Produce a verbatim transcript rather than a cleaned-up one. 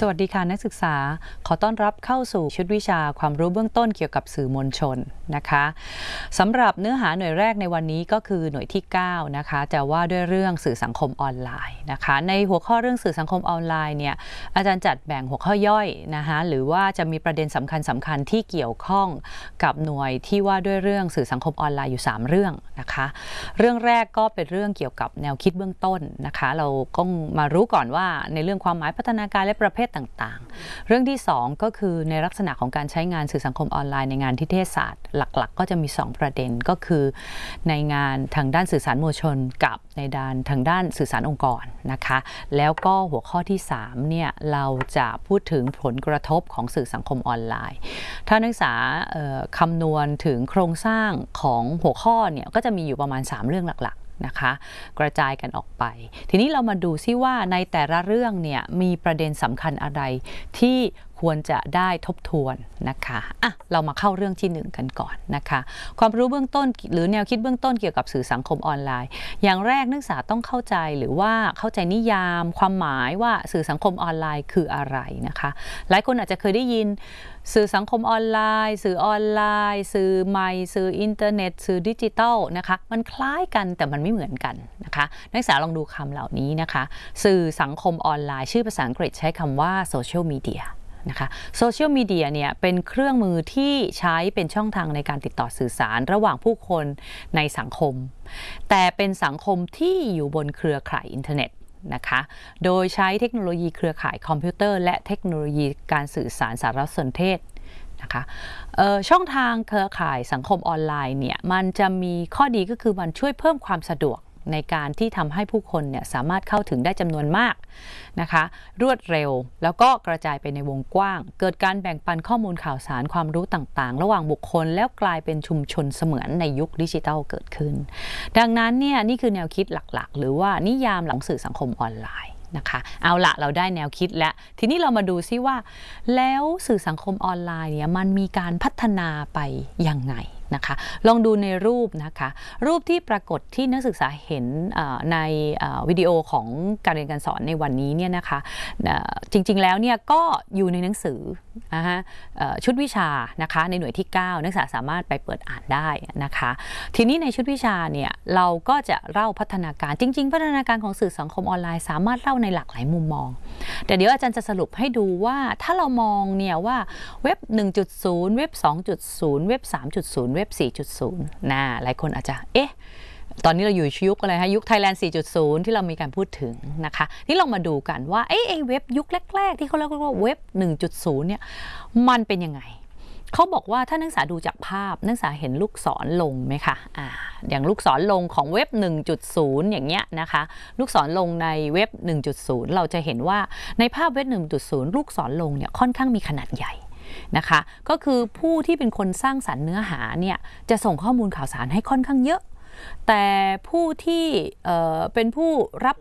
สวัสดีค่ะนักศึกษาขอต้อนรับเข้าสู่ชุดวิชาความรู้เบื้องต้นเกี่ยวกับสื่อมวลชนนะคะสำหรับเนื้อหาหน่วยแรกในวันนี้ก็คือหน่วยที่เก้านะคะจะว่าด้วยเรื่องสื่อสังคมออนไลน์นะคะในหัวข้อเรื่องสื่อสังคมออนไลน์เนี่ยอาจารย์จัดแบ่งหัวข้อย่อยนะคะหรือว่าจะมีประเด็นสำคัญสำคัญที่เกี่ยวข้องกับหน่วยที่ว่าด้วยเรื่องสื่อสังคมออนไลน์อยู่สามเรื่องนะคะเรื่องแรกก็เป็นเรื่องเกี่ยวกับแนวคิดเบื้องต้นนะคะเราก็มารู้ก่อนว่าในเรื่องความหมายพัฒนาการและประเภทต่างๆเรื่องที่สองก็คือในลักษณะของการใช้งานสื่อสังคมออนไลน์ในงานนิเทศศาสตร์หลักๆก็จะมีสองประเด็นก็คือในงานทางด้านสื่อสารมวลชนกับในด้านทางด้านสื่อสารองค์กรนะคะแล้วก็หัวข้อที่สามเนี่ยเราจะพูดถึงผลกระทบของสื่อสังคมออนไลน์ถ้านักศึกษาคำนวณถึงโครงสร้างของหัวข้อเนี่ยก็จะมีอยู่ประมาณสามเรื่องหลักๆนะคะกระจายกันออกไปทีนี้เรามาดูซิว่าในแต่ละเรื่องเนี่ยมีประเด็นสำคัญอะไรที่ควรจะได้ทบทวนนะคะอ่ะเรามาเข้าเรื่องที่หนึ่งกันก่อนนะคะความรู้เบื้องต้นหรือแนวคิดเบื้องต้นเกี่ยวกับสื่อสังคมออนไลน์อย่างแรกนักศึกษาต้องเข้าใจหรือว่าเข้าใจนิยามความหมายว่าสื่อสังคมออนไลน์คืออะไรนะคะหลายคนอาจจะเคยได้ยินสื่อสังคมออนไลน์สื่อออนไลน์สื่อใหม่สื่ออินเทอร์เน็ตสื่อดิจิทัลนะคะมันคล้ายกันแต่มันไม่เหมือนกันนะคะนักศึกษาลองดูคำเหล่านี้นะคะสื่อสังคมออนไลน์ชื่อภาษาอังกฤษใช้คำว่าโซเชียลมีเดียนะคะโซเชียลมีเดียเนี่ยเป็นเครื่องมือที่ใช้เป็นช่องทางในการติดต่อสื่อสารระหว่างผู้คนในสังคมแต่เป็นสังคมที่อยู่บนเครือข่ายอินเทอร์เน็ตนะคะโดยใช้เทคโนโลยีเครือข่ายคอมพิวเตอร์และเทคโนโลยีการสื่อสารสารสนเทศนะคะช่องทางเครือข่ายสังคมออนไลน์เนี่ยมันจะมีข้อดีก็คือมันช่วยเพิ่มความสะดวกในการที่ทำให้ผู้คนเนี่ยสามารถเข้าถึงได้จำนวนมากนะคะรวดเร็วแล้วก็กระจายไปในวงกว้างเกิดการแบ่งปันข้อมูลข่าวสารความรู้ต่างๆระหว่างบุคคลแล้วกลายเป็นชุมชนเสมือนในยุคดิจิทัลเกิดขึ้นดังนั้นเนี่ยนี่คือแนวคิดหลักๆหรือว่านิยามหลังสื่อสังคมออนไลน์นะคะเอาละเราได้แนวคิดแล้วทีนี้เรามาดูซิว่าแล้วสื่อสังคมออนไลน์เนี่ยมันมีการพัฒนาไปยังไงนะคะลองดูในรูปนะคะรูปที่ปรากฏที่นักศึกษาเห็นในวิดีโอของการเรียนการสอนในวันนี้เนี่ยนะคะจริงๆแล้วเนี่ยก็อยู่ในหนังสือนะคะชุดวิชานะคะในหน่วยที่เก้านักศึกษาสามารถไปเปิดอ่านได้นะคะทีนี้ในชุดวิชาเนี่ยเราก็จะเล่าพัฒนาการจริงๆพัฒนาการของสื่อสังคมออนไลน์สามารถเล่าในหลากหลายมุมมองแต่เดี๋ยวอาจารย์จะสรุปให้ดูว่าถ้าเรามองเนี่ยว่าเว็บ หนึ่งจุดศูนย์ เว็บ สองจุดศูนย์ เว็บ สามจุดศูนย์ เว็บ สี่จุดศูนย์ นะหลายคนอาจจะเอ๊ะตอนนี้เราอยู่ยุคอะไรฮะยุค Thailand สี่จุดศูนย์ ที่เรามีการพูดถึงนะคะนี่ลองมาดูกันว่าเอ๊ะไอ้เว็บยุคแรกๆที่เขาเรียกว่าเว็บ หนึ่งจุดศูนย์ เนี่ยมันเป็นยังไงเขาบอกว่าถ้านักศึกษาดูจากภาพนักศึกษาเห็นลูกศรลงไหมคะอ่าอย่างลูกศรลงของเว็บ หนึ่งจุดศูนย์ อย่างเงี้ยนะคะลูกศรลงในเว็บ หนึ่งจุดศูนย์ เราจะเห็นว่าในภาพเว็บ หนึ่งจุดศูนย์ ลูกศรลงเนี่ยค่อนข้างมีขนาดใหญ่นะคะก็คือผู้ที่เป็นคนสร้างสรรค์เนื้อหาเนี่ยจะส่งข้อมูลข่าวสารให้ค่อนข้างเยอะแต่ผู้ที่เอ่อเป็นผู้รับ